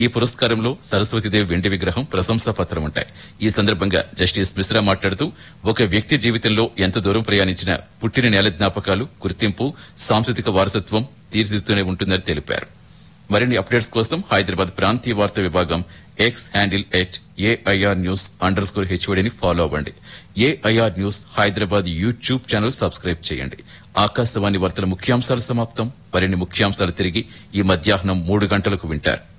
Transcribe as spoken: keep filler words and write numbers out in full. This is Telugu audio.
ఈ పురస్కారంలో సరస్వతీదేవి వెండి విగ్రహం, ప్రశంసా పత్రం ఉంటాయి. ఈ సందర్భంగా జస్టిస్ మిశ్రా మాట్లాడుతూ ఒక వ్యక్తి జీవితంలో ఎంత దూరం ప్రయాణించినా పుట్టిన నేల జ్ఞాపకాలు, గుర్తింపు, సాంస్కృతిక వారసత్వం తీర్చిదిద్దుతూనే ఉంటుందని తెలిపారు. మరిన్ని అప్డేట్స్ కోసం హైదరాబాద్ ప్రాంతీయ వార్తా విభాగం X handle at AIR news under score హెచ్ఓడిని follow అవ్వండి. AIR news Hyderabad YouTube channel subscribe చేయండి. ఆకాశవాణి వార్తల ముఖ్యాంశాలు సమాప్తం. మరిన్ని ముఖ్యాంశాలు తిరిగి ఈ మధ్యాహ్నం మూడు గంటలకు వింటారు.